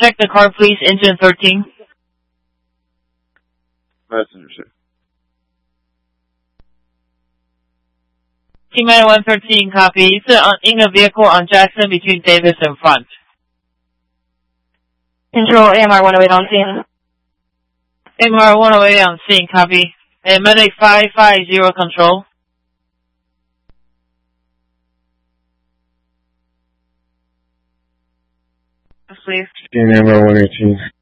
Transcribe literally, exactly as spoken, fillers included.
check the car, please. Engine thirteen. Passenger sir. T-minus one thirteen, copy. It's uh, in a vehicle on Jackson between Davis and Front. Control A M R one oh eight on scene. A M R one oh eight on scene, copy. And medic five five zero control. Please. A M R one eighteen.